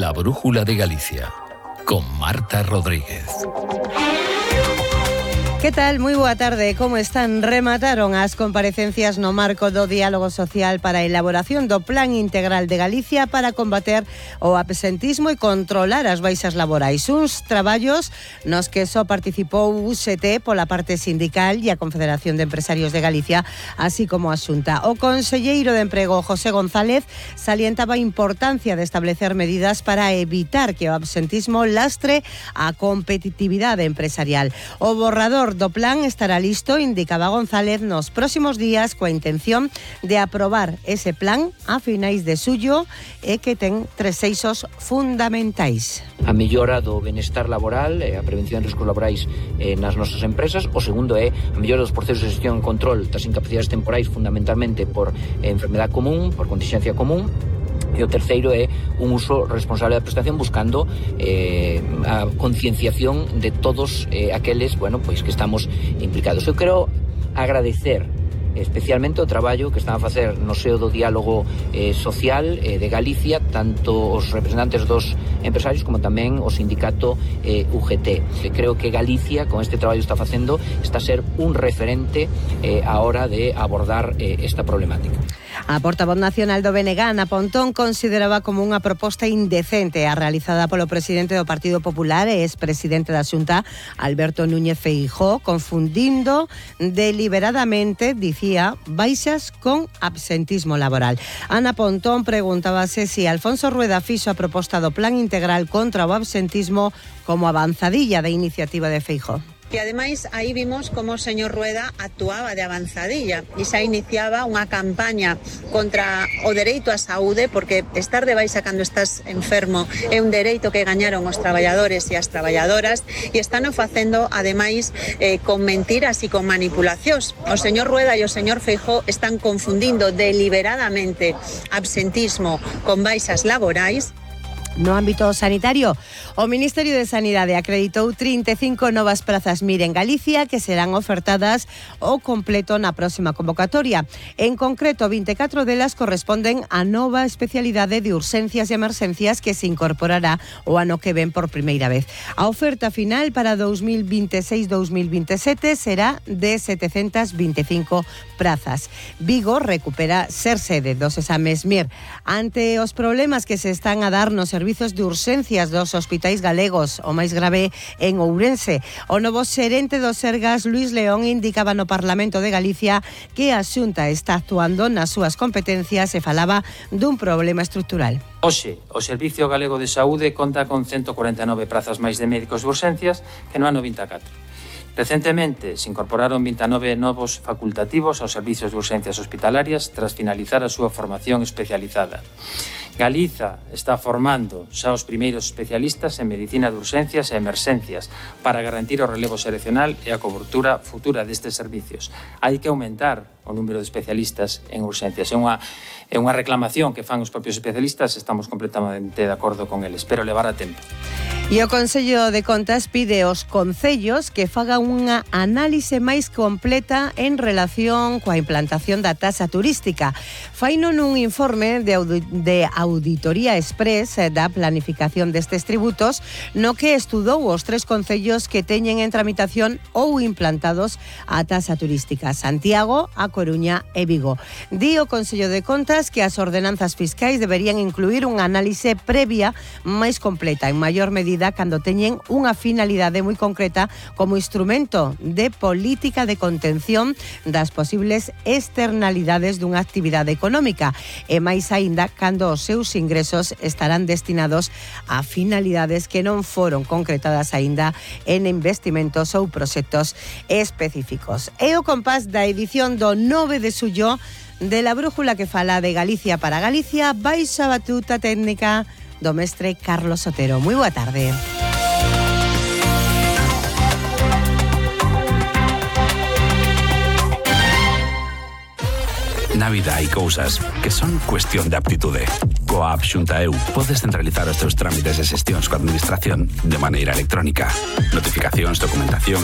La Brújula de Galicia, con Marta Rodríguez. Que tal? Moi boa tarde, como están? Remataron as comparecencias no marco do diálogo social para a elaboración do Plan Integral de Galicia para combater o absentismo e controlar as baixas laborais. Uns traballos nos que só participou o UGT pola parte sindical e a Confederación de Empresarios de Galicia, así como a Xunta. O conselleiro de Emprego, José González, salientaba a importancia de establecer medidas para evitar que o absentismo lastre a competitividade empresarial. O borrador do plan estará listo, indicaba González, nos próximos días coa intención de aprobar ese plan a finais de xullo e que ten 3 eixos fundamentais. A mellora do benestar laboral e a prevención de riscos laborais nas nosas empresas. O segundo é a mellora dos procesos de gestión e control das incapacidades temporais, fundamentalmente por enfermedade común, por contingencia común. E o terceiro é un uso responsable da prestación, buscando a concienciación de todos aqueles, que estamos implicados. Eu quero agradecer especialmente o traballo que están a facer no seo do diálogo social de Galicia, tanto os representantes dos empresarios como tamén o sindicato UGT. Creo que Galicia, con este traballo que está facendo, está a ser un referente a hora de abordar esta problemática. A portavoz nacional do BNG, Ana Pontón, consideraba como unha proposta indecente a realizada polo presidente do Partido Popular e expresidente da Xunta, Alberto Núñez Feijóo, confundindo deliberadamente, dicía, baixas con absentismo laboral. Ana Pontón preguntábase se Alfonso Rueda fixo a proposta do Plan Integral contra o absentismo como avanzadilla da iniciativa de Feijóo. E ademais aí vimos como o señor Rueda actuaba de avanzadilla e xa iniciaba unha campaña contra o dereito á saúde, porque estar de baixa cando estás enfermo é un dereito que gañaron os traballadores e as traballadoras, e están o facendo ademais con mentiras e con manipulacións. O señor Rueda e o señor Feijóo están confundindo deliberadamente absentismo con baixas laborais. No ámbito sanitario, o Ministerio de Sanidade acreditou 35 novas prazas MIR en Galicia que serán ofertadas ao completo na próxima convocatoria. En concreto, 24 delas corresponden á nova especialidade de urxencias e emerxencias que se incorporará o ano que ven por primeira vez. A oferta final para 2026-2027 será de 725 prazas. Vigo recupera ser sede dos exames MIR. Ante os problemas que se están a dar nos servizos de urxencias dos hospitais galegos, o máis grave en Ourense, o novo xerente do Sergas, Luís León, indicaba no Parlamento de Galicia que a Xunta está actuando nas súas competencias e falaba dun problema estrutural. Hoxe, o Servicio Galego de Saúde conta con 149 prazas máis de médicos de urxencias que no ano 24. Recentemente se incorporaron 29 novos facultativos aos servizos de urxencias hospitalarias tras finalizar a súa formación especializada. Galiza está formando xa os primeiros especialistas en medicina de urxencias e emerxencias para garantir o relevo seleccional e a cobertura futura destes servicios. Hai que aumentar o número de especialistas en urxencias. É unha reclamación que fan os propios especialistas, estamos completamente de acordo con eles, pero levará tempo. E o Consello de Contas pide aos concellos que fagan unha análise máis completa en relación coa implantación da taxa turística. Faino nun informe de Auditoría Express da planificación destes tributos, no que estudou os 3 concellos que teñen en tramitación ou implantados a taxa turística: Santiago, A Coruña e Vigo. Di o Consello de Contas que as ordenanzas fiscais deberían incluir unha análise previa máis completa, en maior medida cando teñen unha finalidade moi concreta como instrumento de política de contención das posibles externalidades dunha actividade económica, e máis aínda cando os seus ingresos estarán destinados a finalidades que non foron concretadas aínda en investimentos ou proxectos específicos. É o compás da edición do 9 de xullo de La Brújula, que fala de Galicia para Galicia, baixo a batuta técnica do mestre Carlos Otero. Moi boa tarde. Na vida hai cousas que son cuestión de aptitude. Coa app Xunta EU podes centralizar os teus trámites e xestións coa administración de maneira electrónica. Notificacións, documentación